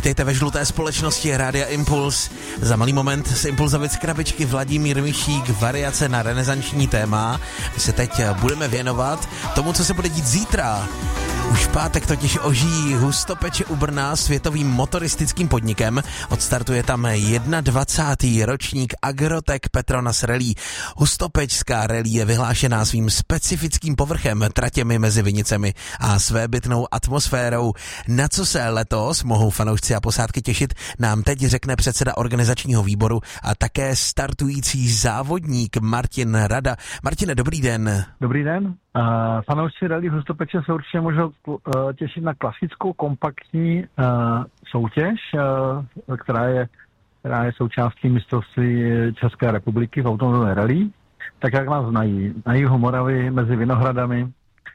Vítejte ve žluté společnosti Rádia Impuls. Za malý moment z Impulzovic krabičky Vladimír Mišík, variace na renesanční téma. My se teď budeme věnovat tomu, co se bude dít zítra. Už v pátek totiž ožijí Hustopeče u Brna světovým motoristickým podnikem. Odstartuje tam 21. ročník Agrotec Petronas Rally. Hustopečská rally je vyhlášená svým specifickým povrchem, tratěmi mezi vinicemi a svébytnou atmosférou. Na co se letos mohou fanoušci a posádky těšit, nám teď řekne předseda organizačního výboru a také startující závodník Martin Rada. Martine, dobrý den. Dobrý den. Fanoušci rally Hustopeče se určitě můžou těšit na klasickou kompaktní soutěž, která je součástí mistrovství České republiky v automobilové rally, tak jak nás znají. Na jihu Moravy mezi Vinohradami.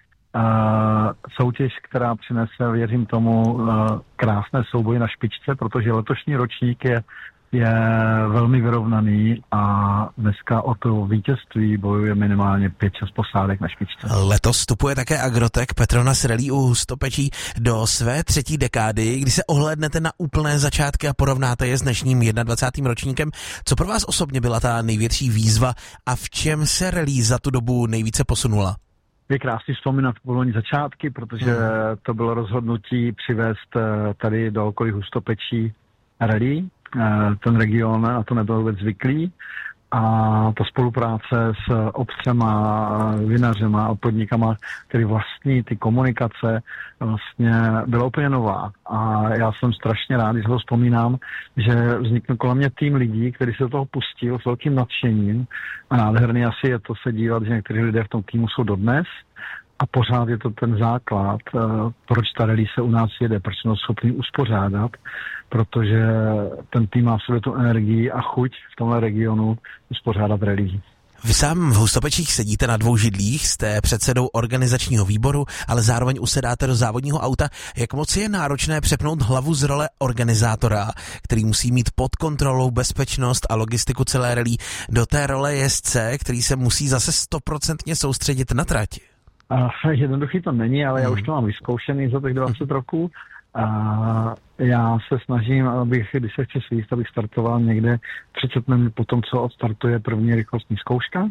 Soutěž, která přinese, věřím tomu, krásné souboje na špičce, protože letošní ročník je velmi vyrovnaný a dneska o to vítězství bojuje minimálně 5-6 posádek na špičce. Letos vstupuje také Agrotec Petronas Rally u Hustopečí do své 3. dekády, kdy se ohlédnete na úplné začátky a porovnáte je s dnešním 21. ročníkem. Co pro vás osobně byla ta největší výzva a v čem se rally za tu dobu nejvíce posunula? Je krásný vzpomínat povolení začátky, protože to bylo rozhodnutí přivést tady do okolí Hustopečí rally. Ten region na to nebyl vůbec zvyklý a ta spolupráce s obcema, vinařema a podnikama, který vlastní ty komunikace, vlastně byla úplně nová. A já jsem strašně rád, když ho vzpomínám, že vznikl kolem mě tým lidí, který se do toho pustil s velkým nadšením a nádherný asi je to se dívat, že někteří lidé v tom týmu jsou dodnes. A pořád je to ten základ, proč ta rally se u nás jede, proč jsme schopni uspořádat, protože ten tým má v sobě tu energii a chuť v tomhle regionu uspořádat rally. Vy sám v Hustopečích sedíte na 2 židlích, jste předsedou organizačního výboru, ale zároveň usedáte do závodního auta. Jak moc je náročné přepnout hlavu z role organizátora, který musí mít pod kontrolou bezpečnost a logistiku celé rally, do té role jezdce, který se musí zase 100% soustředit na trať? Jednoduchý to není, ale já už to mám vyzkoušený za těch 20 roků. Já se snažím, když se chci svíst, abych startoval někde 30 minut po tom, co odstartuje první rychlostní zkouška.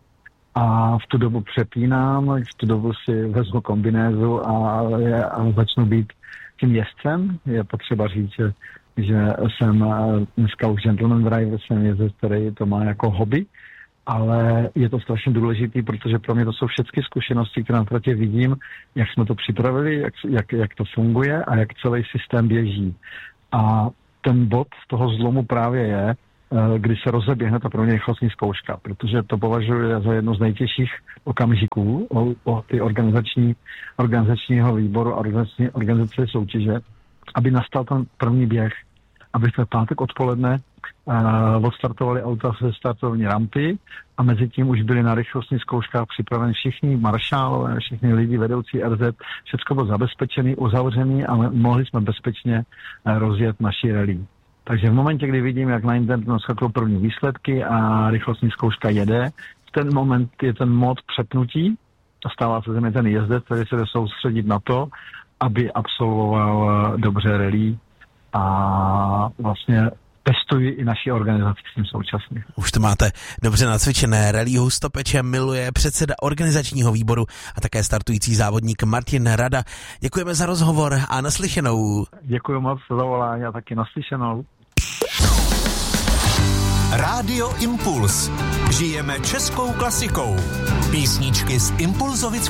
A v tu dobu přepínám, v tu dobu si vezmu kombinézu a začnu být tím jezdcem. Je potřeba říct, že jsem dneska už gentleman driver, jsem jezdec, který to má jako hobby. Ale je to strašně důležitý, protože pro mě to jsou všechny zkušenosti, které na tratě vidím, jak jsme to připravili, jak to funguje a jak celý systém běží. A ten bod toho zlomu právě je, kdy se rozeběhne ta první rychlostní zkouška, protože to považuji za jedno z nejtěžších okamžiků o ty organizačního výboru a organizace soutěže, aby nastal ten první běh, aby v pátek odpoledne odstartovali auta ze startovní rampy a mezi tím už byli na rychlostních zkouškách připraveni všichni maršálové, všichni lidi vedoucí RZ, všechno bylo zabezpečený, uzavřený a mohli jsme bezpečně rozjet naši rally. Takže v momentě, kdy vidím, jak na internetu naskakují první výsledky a rychlostní zkouška jede, v ten moment je ten mod přepnutí a stává se ze mě ten jezdec, který se jde soustředit na to, aby absolvoval dobře rally a vlastně testuji i naši organizaci s tím současně. Už to máte dobře nacvičené. Rally Hustopeče miluje předseda organizačního výboru a také startující závodník Martin Rada. Děkujeme za rozhovor a naslyšenou. Děkuji moc za volání a taky naslyšenou. Rádio Impuls. Žijeme českou klasikou. Písničky z Impulzovic